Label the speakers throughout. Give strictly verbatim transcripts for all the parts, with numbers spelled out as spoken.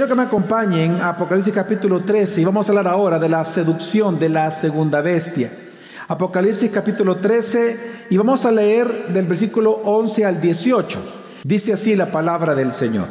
Speaker 1: Quiero que me acompañen a Apocalipsis capítulo trece y vamos a hablar ahora de la seducción de la segunda bestia. Apocalipsis capítulo trece y vamos a leer del versículo once al dieciocho. Dice así la palabra del Señor.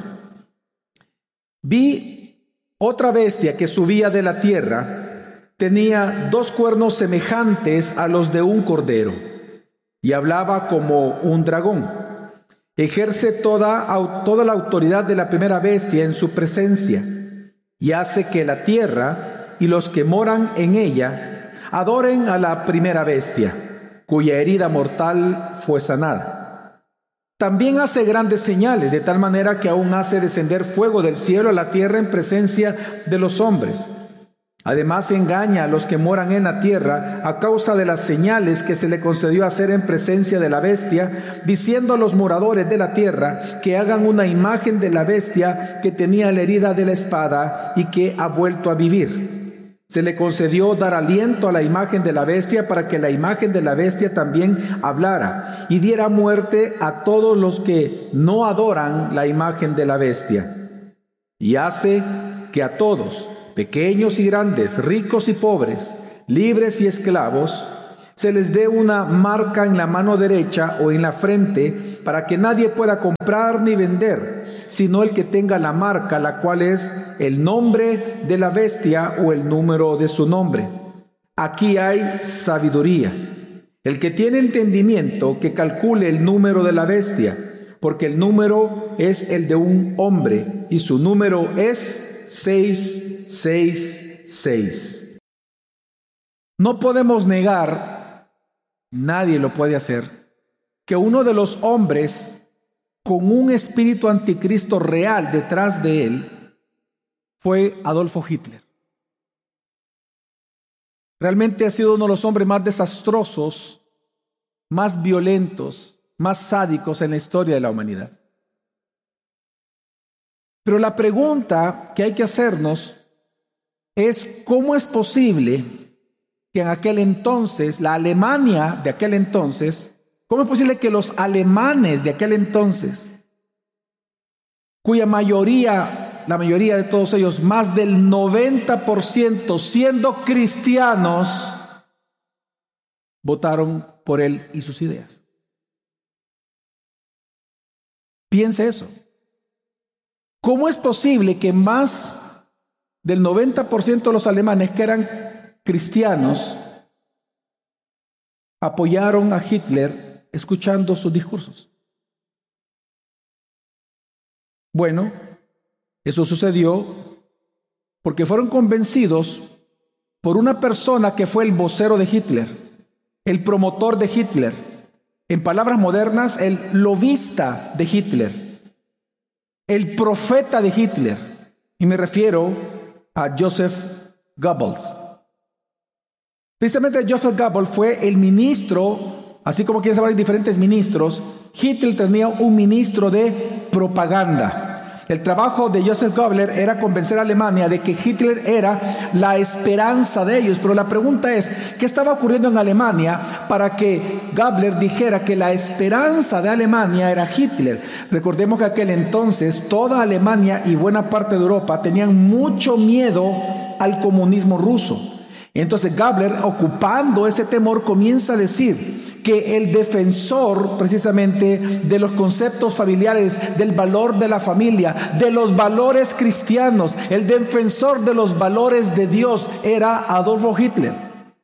Speaker 1: Vi otra bestia que subía de la tierra, tenía dos cuernos semejantes a los de un cordero y hablaba como un dragón. Ejerce toda, toda la autoridad de la primera bestia en su presencia y hace que la tierra y los que moran en ella adoren a la primera bestia, cuya herida mortal fue sanada. También hace grandes señales, de tal manera que aún hace descender fuego del cielo a la tierra en presencia de los hombres. Además engaña a los que moran en la tierra a causa de las señales que se le concedió hacer en presencia de la bestia, diciendo a los moradores de la tierra que hagan una imagen de la bestia que tenía la herida de la espada y que ha vuelto a vivir. Se le concedió dar aliento a la imagen de la bestia para que la imagen de la bestia también hablara y diera muerte a todos los que no adoran la imagen de la bestia. Y hace que a todos, pequeños y grandes, ricos y pobres, libres y esclavos, se les dé una marca en la mano derecha o en la frente para que nadie pueda comprar ni vender, sino el que tenga la marca, la cual es el nombre de la bestia o el número de su nombre. Aquí hay sabiduría. El que tiene entendimiento, que calcule el número de la bestia, porque el número es el de un hombre y su número es seis. seis, seis. No podemos negar, nadie lo puede hacer, que uno de los hombres con un espíritu anticristo real detrás de él fue Adolfo Hitler. Realmente ha sido uno de los hombres más desastrosos, más violentos, más sádicos en la historia de la humanidad. Pero la pregunta que hay que hacernos es cómo es posible que en aquel entonces, la Alemania de aquel entonces, cómo es posible que los alemanes de aquel entonces, cuya mayoría, la mayoría de todos ellos, más del noventa por ciento siendo cristianos, votaron por él y sus ideas. Piense eso. ¿Cómo es posible que más del noventa por ciento de los alemanes que eran cristianos apoyaron a Hitler escuchando sus discursos? Bueno, eso sucedió porque fueron convencidos por una persona que fue el vocero de Hitler, el promotor de Hitler, en palabras modernas, el lobista de Hitler, el profeta de Hitler, y me refiero a Joseph Goebbels. Precisamente Joseph Goebbels fue el ministro, así como quieren saber diferentes ministros, Hitler tenía un ministro de propaganda. El trabajo de Joseph Goebbels era convencer a Alemania de que Hitler era la esperanza de ellos. Pero la pregunta es, ¿qué estaba ocurriendo en Alemania para que Goebbels dijera que la esperanza de Alemania era Hitler? Recordemos que aquel entonces toda Alemania y buena parte de Europa tenían mucho miedo al comunismo ruso. Entonces Goebbels, ocupando ese temor, comienza a decir que el defensor precisamente de los conceptos familiares, del valor de la familia, de los valores cristianos, el defensor de los valores de Dios era Adolfo Hitler.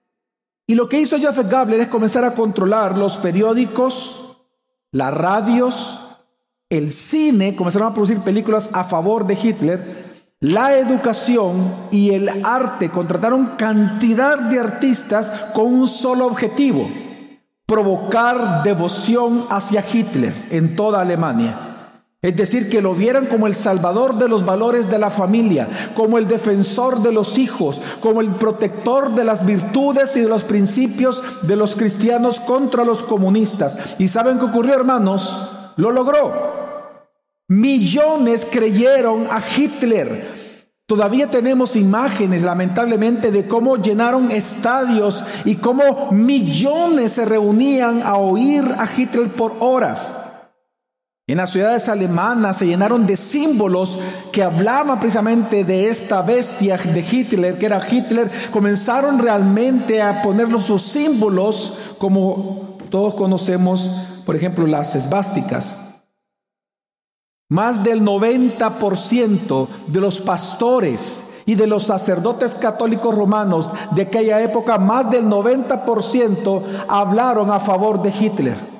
Speaker 1: Y lo que hizo Joseph Goebbels es comenzar a controlar los periódicos, las radios, el cine, comenzaron a producir películas a favor de Hitler, la educación y el arte. Contrataron cantidad de artistas con un solo objetivo: provocar devoción hacia Hitler en toda Alemania. Es decir, que lo vieran como el salvador de los valores de la familia, como el defensor de los hijos, como el protector de las virtudes y de los principios de los cristianos contra los comunistas. ¿Y saben qué ocurrió, hermanos? Lo logró. Millones creyeron a Hitler. Todavía tenemos imágenes, lamentablemente, de cómo llenaron estadios y cómo millones se reunían a oír a Hitler por horas. En las ciudades alemanas se llenaron de símbolos que hablaban precisamente de esta bestia de Hitler, que era Hitler. Comenzaron realmente a ponerle sus símbolos, como todos conocemos, por ejemplo, las esvásticas. Más del noventa por ciento de los pastores y de los sacerdotes católicos romanos de aquella época, más del noventa por ciento hablaron a favor de Hitler.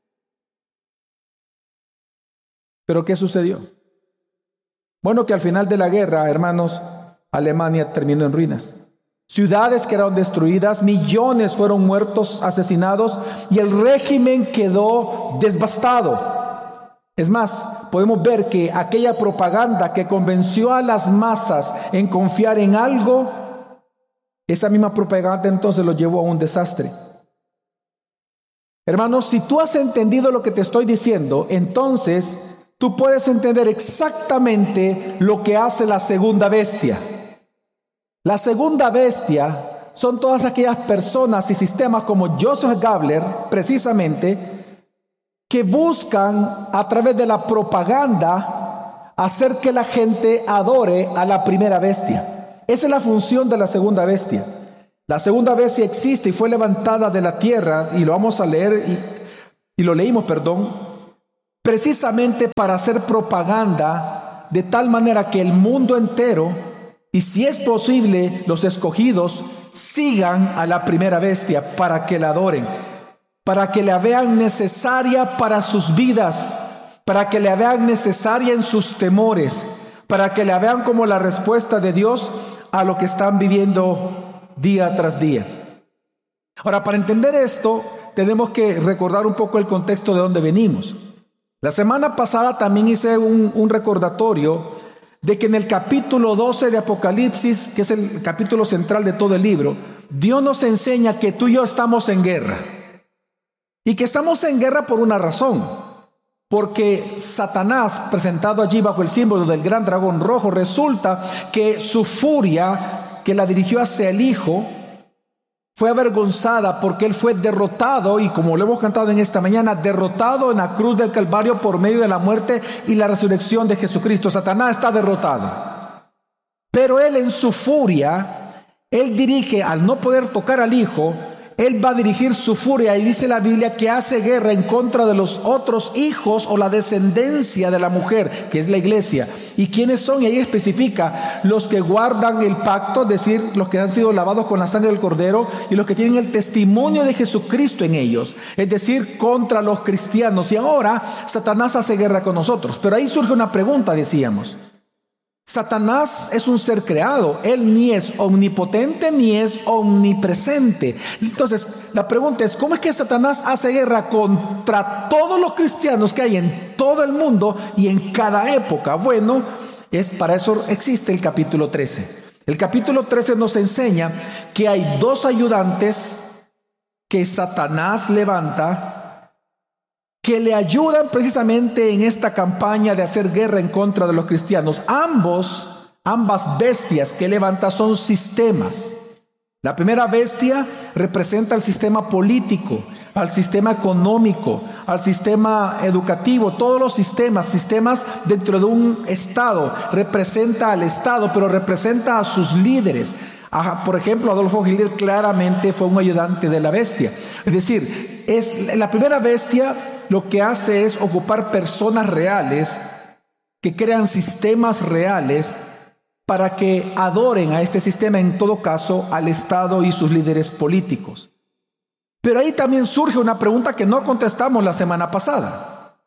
Speaker 1: ¿Pero qué sucedió? Bueno, que al final de la guerra, hermanos, Alemania terminó en ruinas. Ciudades quedaron destruidas, millones fueron muertos, asesinados, y el régimen quedó devastado. Es más, podemos ver que aquella propaganda que convenció a las masas en confiar en algo, esa misma propaganda entonces lo llevó a un desastre. Hermanos, si tú has entendido lo que te estoy diciendo, entonces tú puedes entender exactamente lo que hace la segunda bestia. La segunda bestia son todas aquellas personas y sistemas como Joseph Goebbels, precisamente, que buscan a través de la propaganda hacer que la gente adore a la primera bestia. Esa es la función de la segunda bestia. La segunda bestia existe y fue levantada de la tierra, y lo vamos a leer, y, y lo leímos, perdón, precisamente para hacer propaganda de tal manera que el mundo entero, y si es posible los escogidos, sigan a la primera bestia para que la adoren, para que la vean necesaria para sus vidas, para que la vean necesaria en sus temores, para que la vean como la respuesta de Dios a lo que están viviendo día tras día. Ahora, para entender esto, tenemos que recordar un poco el contexto de donde venimos. La semana pasada también hice un, un recordatorio de que en el capítulo doce de Apocalipsis, que es el capítulo central de todo el libro, Dios nos enseña que tú y yo estamos en guerra. Y que estamos en guerra por una razón. Porque Satanás, presentado allí bajo el símbolo del gran dragón rojo, resulta que su furia, que la dirigió hacia el Hijo, fue avergonzada porque él fue derrotado, y como lo hemos cantado en esta mañana, derrotado en la cruz del Calvario por medio de la muerte y la resurrección de Jesucristo. Satanás está derrotado. Pero él en su furia, él dirige, al no poder tocar al Hijo, él va a dirigir su furia, y dice la Biblia que hace guerra en contra de los otros hijos o la descendencia de la mujer, que es la iglesia. ¿Y quiénes son? Y ahí especifica: los que guardan el pacto, es decir, los que han sido lavados con la sangre del Cordero, y los que tienen el testimonio de Jesucristo en ellos, es decir, contra los cristianos. Y ahora Satanás hace guerra con nosotros. Pero ahí surge una pregunta, decíamos. Satanás es un ser creado, él ni es omnipotente ni es omnipresente. Entonces la pregunta es: ¿cómo es que Satanás hace guerra contra todos los cristianos que hay en todo el mundo y en cada época? Bueno, es para eso existe el capítulo trece. El capítulo trece nos enseña que hay dos ayudantes que Satanás levanta, que le ayudan precisamente en esta campaña de hacer guerra en contra de los cristianos. Ambos, ambas bestias que levanta son sistemas. La primera bestia representa al sistema político, al sistema económico, al sistema educativo, todos los sistemas, sistemas dentro de un Estado. Representa al Estado, pero representa a sus líderes. Ajá, por ejemplo, Adolfo Hitler claramente fue un ayudante de la bestia. Es decir, es la primera bestia. Lo que hace es ocupar personas reales que crean sistemas reales para que adoren a este sistema, en todo caso al Estado y sus líderes políticos. Pero ahí también surge una pregunta que no contestamos la semana pasada.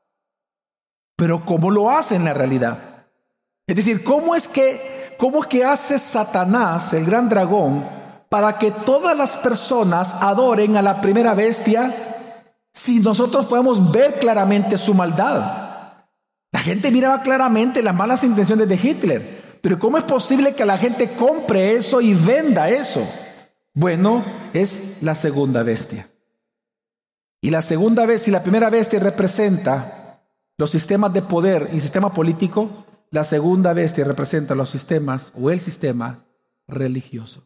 Speaker 1: Pero ¿cómo lo hace en la realidad? Es decir, ¿cómo es que, cómo es que hace Satanás, el gran dragón, para que todas las personas adoren a la primera bestia? Si nosotros podemos ver claramente su maldad. La gente miraba claramente las malas intenciones de Hitler. Pero ¿cómo es posible que la gente compre eso y venda eso? Bueno, es la segunda bestia. Y la segunda bestia y la primera bestia representa los sistemas de poder y sistema político. La segunda bestia representa los sistemas o el sistema religioso.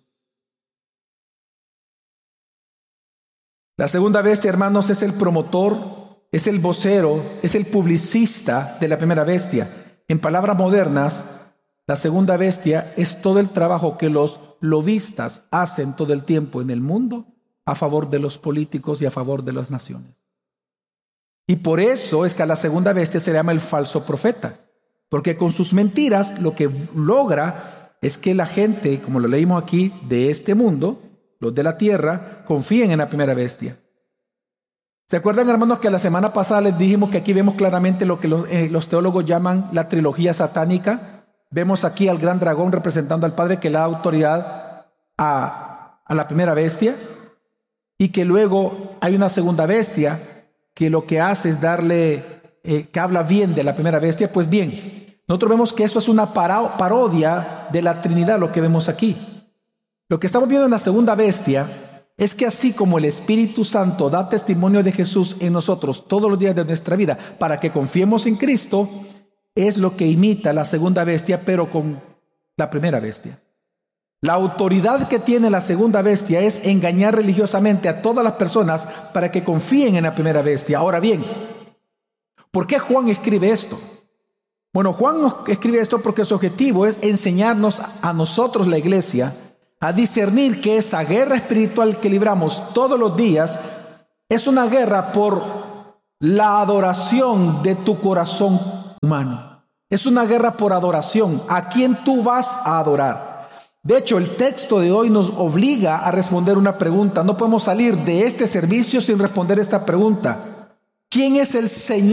Speaker 1: La segunda bestia, hermanos, es el promotor, es el vocero, es el publicista de la primera bestia. En palabras modernas, la segunda bestia es todo el trabajo que los lobistas hacen todo el tiempo en el mundo a favor de los políticos y a favor de las naciones. Y por eso es que a la segunda bestia se le llama el falso profeta, porque con sus mentiras lo que logra es que la gente, como lo leímos aquí, de este mundo, los de la tierra, confíen en la primera bestia. ¿Se acuerdan, hermanos, que la semana pasada les dijimos que aquí vemos claramente lo que los, eh, los teólogos llaman la trilogía satánica? Vemos aquí al gran dragón representando al Padre que le da autoridad a, a la primera bestia, y que luego hay una segunda bestia que lo que hace es darle, eh, que habla bien de la primera bestia. Pues bien, nosotros vemos que eso es una para, parodia de la Trinidad, lo que vemos aquí. Lo que estamos viendo en la segunda bestia es que así como el Espíritu Santo da testimonio de Jesús en nosotros todos los días de nuestra vida para que confiemos en Cristo, es lo que imita la segunda bestia, pero con la primera bestia. La autoridad que tiene la segunda bestia es engañar religiosamente a todas las personas para que confíen en la primera bestia. Ahora bien, ¿por qué Juan escribe esto? Bueno, Juan nos escribe esto porque su objetivo es enseñarnos a nosotros, la iglesia, a discernir que esa guerra espiritual que libramos todos los días es una guerra por la adoración de tu corazón humano. Es una guerra por adoración. ¿A quién tú vas a adorar? De hecho, el texto de hoy nos obliga a responder una pregunta. No podemos salir de este servicio sin responder esta pregunta. ¿Quién es el Señor